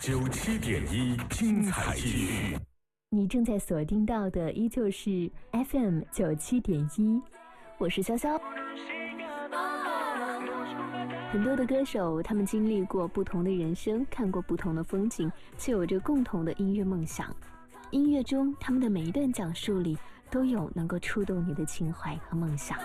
97.1精彩继续。 你正在锁定到的依旧是 FM 97.1，我是潇潇。很多的歌手，他们经历过不同的人生，看过不同的风景，却有着共同的音乐梦想。音乐中，他们的每一段讲述里，都有能够触动你的情怀和梦想。